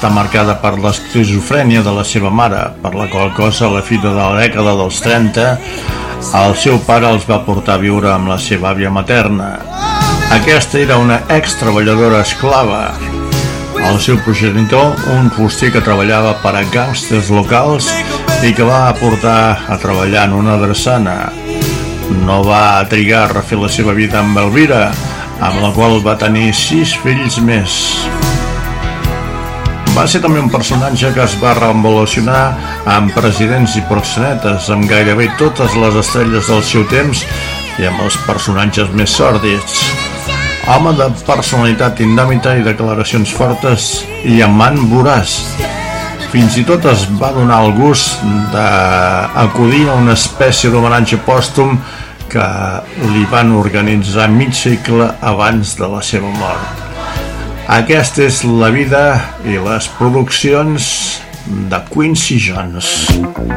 està marcada per l'esquizofrènia de la seva mare, per la qual cosa a la fi de la dècada dels 30 el seu pare els va portar a viure amb la seva àvia materna. Aquesta era una ex-treballadora esclava. El seu progenitor, un fuster que treballava per a gàngsters locals i que va portar a treballar en una drassana. No va trigar a refer la seva vida amb Elvira, amb la qual va tenir 6 fills més. Va ser també un personatge que es va revolucionar amb presidents i proxenetes, amb gairebé totes les estrelles del seu temps i amb els personatges més sòrdids. Home de personalitat indòmita i declaracions fortes i amant voraç. Fins i tot es va donar el gust d'acudir a una espècie d'homenatge pòstum que li van organitzar mig segle abans de la seva mort. Aquesta és la vida i les produccions de Quincy Jones.